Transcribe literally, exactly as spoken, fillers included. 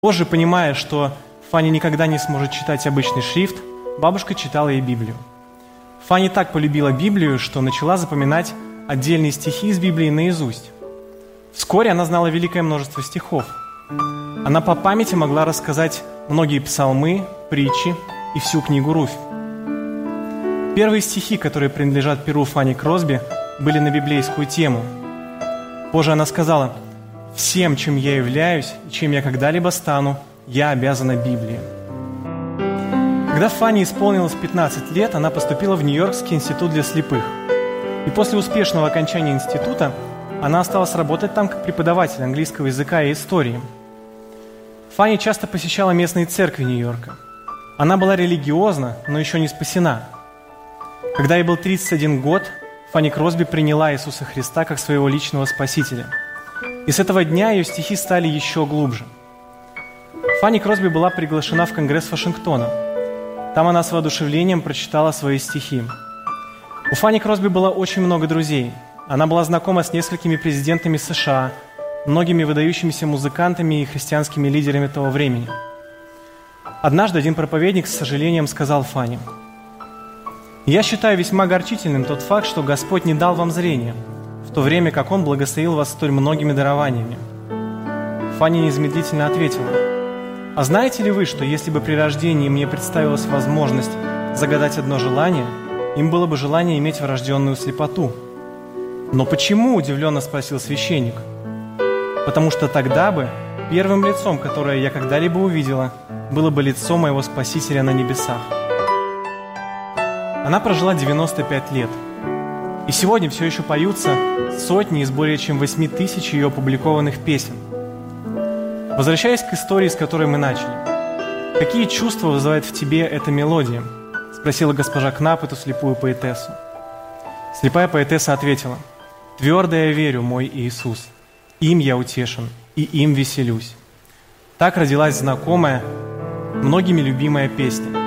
Позже, понимая, что Фанни никогда не сможет читать обычный шрифт, бабушка читала ей Библию. Фанни так полюбила Библию, что начала запоминать отдельные стихи из Библии наизусть. Вскоре она знала великое множество стихов. Она по памяти могла рассказать многие псалмы, притчи и всю книгу Руфь. Первые стихи, которые принадлежат перу Фанни Кросби, были на библейскую тему. Позже она сказала: «Всем, чем я являюсь и чем я когда-либо стану, я обязана Библии». Когда Фанни исполнилось пятнадцать лет, она поступила в Нью-Йоркский институт для слепых. И после успешного окончания института она осталась работать там как преподаватель английского языка и истории. Фанни часто посещала местные церкви Нью-Йорка. Она была религиозна, но еще не спасена. Когда ей был тридцать один год, Фанни Кросби приняла Иисуса Христа как своего личного спасителя. И с этого дня ее стихи стали еще глубже. Фанни Кросби была приглашена в Конгресс Вашингтона. Там она с воодушевлением прочитала свои стихи. У Фанни Кросби было очень много друзей. Она была знакома с несколькими президентами США, многими выдающимися музыкантами и христианскими лидерами того времени. Однажды один проповедник с сожалением сказал Фанни: «Я считаю весьма огорчительным тот факт, что Господь не дал вам зрения, в то время как Он благословил вас столь многими дарованиями». Фанни незамедлительно ответила: «А знаете ли вы, что если бы при рождении мне представилась возможность загадать одно желание, им было бы желание иметь врожденную слепоту?» «Но почему?» – удивленно спросил священник. «Потому что тогда бы первым лицом, которое я когда-либо увидела, было бы лицо моего Спасителя на небесах». Она прожила девяносто пять лет. И сегодня все еще поются сотни из более чем восьми тысяч ее опубликованных песен. Возвращаясь к истории, с которой мы начали, какие чувства вызывает в тебе эта мелодия? Спросила госпожа Кнап эту слепую поэтессу. Слепая поэтесса ответила: «Твердо я верю, мой Иисус, им я утешен и им веселюсь». Так родилась знакомая, многими любимая песня.